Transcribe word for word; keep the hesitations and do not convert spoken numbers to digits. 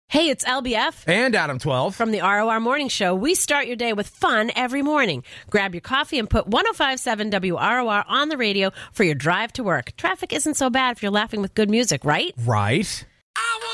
Hey, it's L B F. And Adam twelve. From the R O R Morning Show. We start your day with fun every morning. Grab your coffee and put one oh five point seven W R O R on the radio for your drive to work. Traffic isn't so bad if you're laughing with good music, right? Right. I